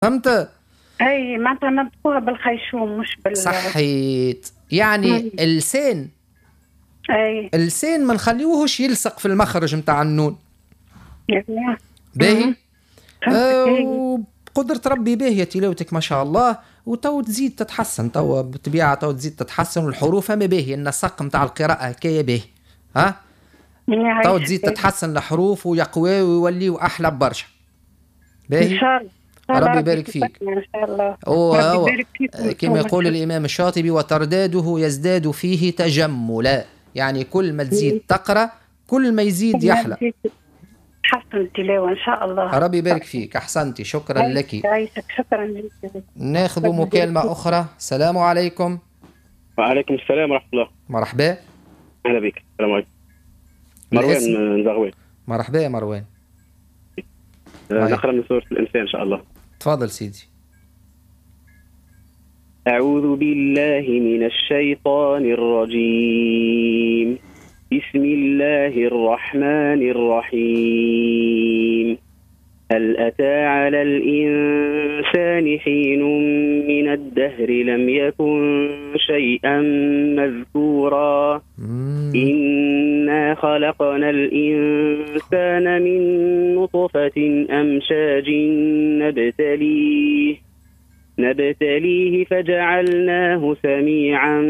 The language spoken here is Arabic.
فهمت؟ اي معناتها نطبخوها بالخيشوم مش صحيت. يعني اللسان، اي اللسان ما نخليوهش يلصق في المخرج متاع النون. باهي. وبقدرة ربي باهية تلاوتك ما شاء الله، وتو تزيد تتحسن، تو بالطبيعة تو تزيد تتحسن، والحروف اما باهي، النسق متاع القراءة هكايا باهي. ها تو تزيد تتحسن الحروف ويقوى ويوليو احلى برشا. باهي ان شاء الله. ربي يبارك فيك ان شاء الله. ربي يبارك فيكم. كما يقول الامام الشاطبي: وترداده يزداد فيه تجملا. يعني كل ما تزيد تقرا كل ما يزيد يحلى. حسن التلاوه ان شاء الله. ربي يبارك فيك. احسنتي، شكرا لك. عايشك، شكرا لك. ناخذ مكالمه اخرى. السلام عليكم. وعليكم السلام ورحمه الله. مرحبا. اهلا بك. السلام عليكم. مروان من زغوان. مرحبا يا مروان. نقرا من سورة الإنسان إن شاء الله. تفضل سيدي. أعوذ بالله من الشيطان الرجيم. بسم الله الرحمن الرحيم. هل أتى على الإنسان حين من الدهر لم يكن شيئا مذكورا. إنا خلقنا الإنسان من نطفة أمشاج نبتليه فجعلناه سميعا